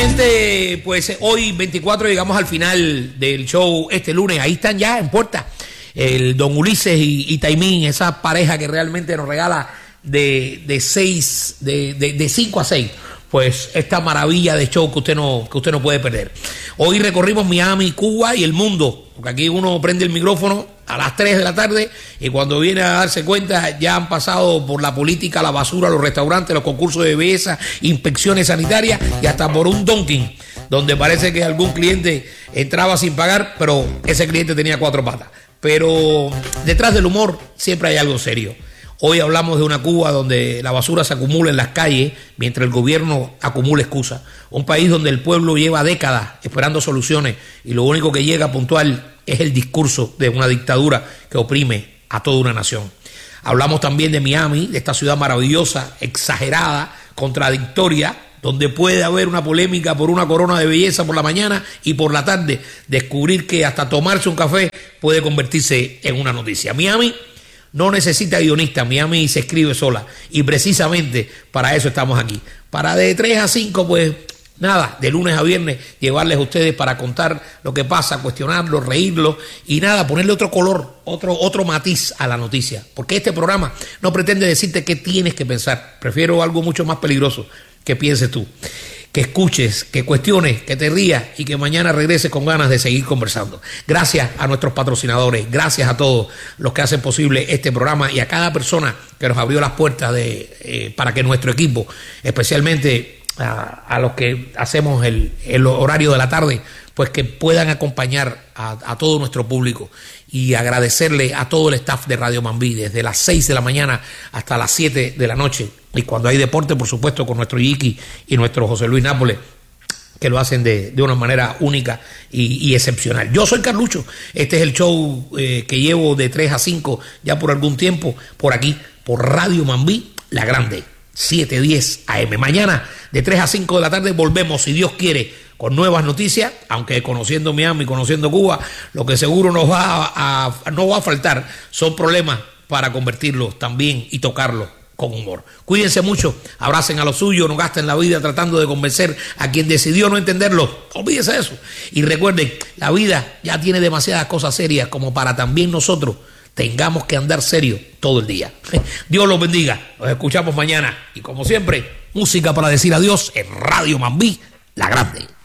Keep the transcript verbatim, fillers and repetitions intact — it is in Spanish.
Finalmente, pues hoy veinticuatro llegamos al final del show este lunes. Ahí están ya en puerta el Don Ulises y, y Taimín, esa pareja que realmente nos regala de, de seis, de, de, de cinco a seis. Pues esta maravilla de show que usted no, que usted no puede perder. Hoy recorrimos Miami, Cuba y el mundo, porque aquí uno prende el micrófono a las tres de la tarde y cuando viene a darse cuenta ya han pasado por la política, la basura, los restaurantes, los concursos de belleza, inspecciones sanitarias y hasta por un Dunkin', donde parece que algún cliente entraba sin pagar, pero ese cliente tenía cuatro patas. Pero detrás del humor siempre hay algo serio. Hoy hablamos de una Cuba donde la basura se acumula en las calles mientras el gobierno acumula excusas. Un país donde el pueblo lleva décadas esperando soluciones y lo único que llega puntual es el discurso de una dictadura que oprime a toda una nación. Hablamos también de Miami, de esta ciudad maravillosa, exagerada, contradictoria, donde puede haber una polémica por una corona de belleza por la mañana y por la tarde descubrir que hasta tomarse un café puede convertirse en una noticia. Miami no necesita guionista, Miami se escribe sola y precisamente para eso estamos aquí. Para de tres a cinco, pues nada, de lunes a viernes llevarles a ustedes para contar lo que pasa, cuestionarlo, reírlo y nada, ponerle otro color, otro, otro matiz a la noticia. Porque este programa no pretende decirte qué tienes que pensar, prefiero algo mucho más peligroso, que pienses tú. Que escuches, que cuestiones, que te rías y que mañana regreses con ganas de seguir conversando. Gracias a nuestros patrocinadores, gracias a todos los que hacen posible este programa y a cada persona que nos abrió las puertas de, eh, para que nuestro equipo, especialmente a, a los que hacemos el, el horario de la tarde, pues que puedan acompañar a, a todo nuestro público y agradecerle a todo el staff de Radio Mambí desde las seis de la mañana hasta las siete de la noche. Y cuando hay deporte, por supuesto, con nuestro Yiki y nuestro José Luis Nápoles, que lo hacen de, de una manera única y, y excepcional. Yo soy Carlucho, este es el show eh, que llevo de tres a cinco ya por algún tiempo, por aquí, por Radio Mambí, La Grande, siete diez A M. Mañana, de tres a cinco de la tarde, volvemos, si Dios quiere, con nuevas noticias, aunque conociendo Miami, conociendo Cuba, lo que seguro nos va a, a, no va a faltar son problemas para convertirlos también y tocarlos con humor. Cuídense mucho, abracen a los suyos, no gasten la vida tratando de convencer a quien decidió no entenderlo. Olvídese de eso. Y recuerden, la vida ya tiene demasiadas cosas serias como para también nosotros tengamos que andar serios todo el día. Dios los bendiga. Nos escuchamos mañana. Y como siempre, música para decir adiós en Radio Mambí, La Grande.